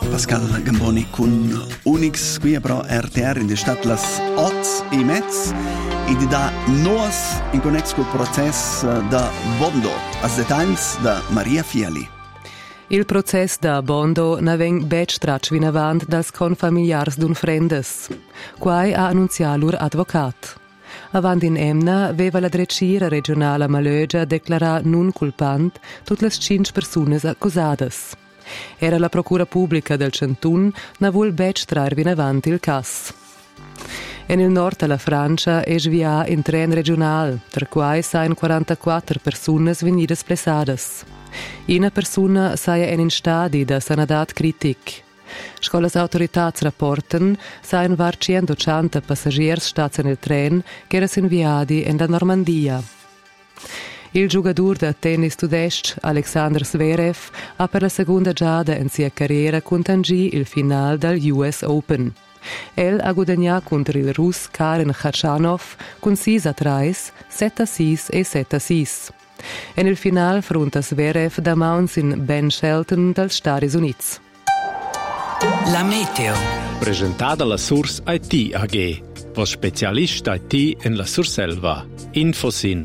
Pascal Gamboni con Unix qui però RTR in stat las 8:30 e di da nos in connex col process da Bondo as detalls da Maria Fiali. Il process da Bondo na veng bec trac vin avant das confamiliars d'un frendes. Quai ha annunziato lur advocat. Avant in Emna veva la drecira regionala Malögia declara non culpant tutte le 5 persone accusate. Era la procura pubblica del Cantun na vuol bec trar vin avanti il cas. E nel nord della Francia è svia in tren regional, tra quai sain 44 persone venite splessades. Una persona saia in stadi da sanadat critic. Scolas autoritats rapporten sain var 180 passagiers stats nel tren che eras inviadi in la Normandia. Il giocatore da tennis tudesc Alexander Zverev ha per la seconda giada in sia carriera contangì il final del US Open. El ha guadagnato contro il russo Karen Khachanov con 6-3, 7-6 e 7-6. E nel final fronta Zverev da Mouns in Ben Shelton dagli Stati Uniti. La meteo. Presentata la Source IT AG, was Spezialist IT in la Surselva. Infos in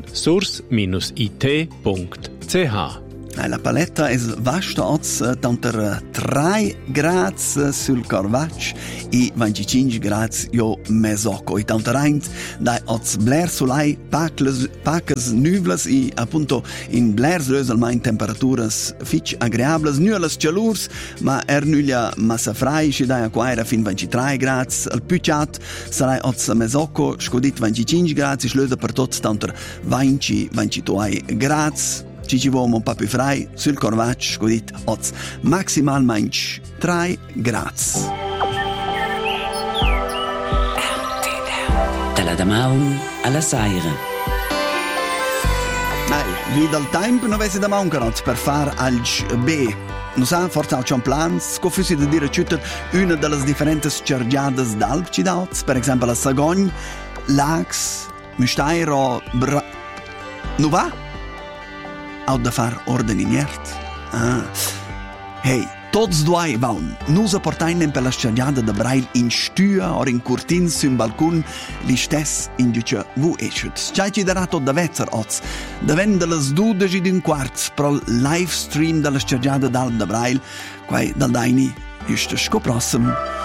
source-it.ch. La paletta è vasta oggi, tanto 3 gradi sul Corvac e 25 gradi io mesocco. E tanto reint da oggi Blair sulai pacches nuvles e appunto in Blair slöselmain temperaturas fitch agreables, nulas calurs, ma nulla massa fraici da qua fin 23 gradi. Al pucciat sarai oggi mesocco, scodit 25 gradi, slösa per tots tanto 20-22 gradi. Ci vuole un po' più frei sul Corvac, scudit oggi maximalmente 3 gradi. Dalla Damaun alla Saira. Wie dal tempo non avessi da mancarot per far al B. Non sa, forse c'è un plan, scoffiusi di dire tutto una delle differenti cergiadas d'Alp ci da oggi, per esempio la Sagogne, l'Ax, Müstairo, non va? Auch da far ordini niert. Hey, tots due vaun. Nusa portainen per la scergiada da Brail in stua o in curtin sul balcon li stess in dice vu eschut. C'hai ci darato da vezzer oz. Da vende las 12:15 pro live stream della scergiada dal da Brail. Quai dal daini, just scoprossem.